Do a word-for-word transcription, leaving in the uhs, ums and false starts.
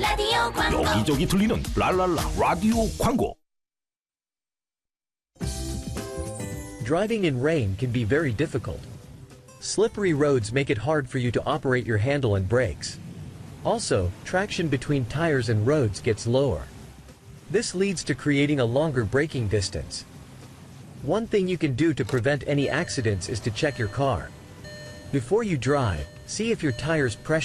라디오 광고. 여기저기 들리는 랄랄라 라디오 광고. Driving in rain can be very difficult. Slippery roads make it hard for you to operate your handle and brakes. Also, traction between tires and roads gets lower. This leads to creating a longer braking distance. One thing you can do to prevent any accidents is to check your car. Before you drive, see if your tires pressure